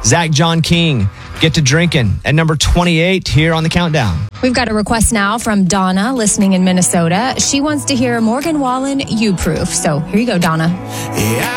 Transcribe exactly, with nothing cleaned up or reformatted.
Zach John King, Get to Drinking at number twenty-eight here on the countdown. We've got a request now from Donna, listening in Minnesota. She wants to hear Morgan Wallen, You Proof. So here you go, Donna. Yeah.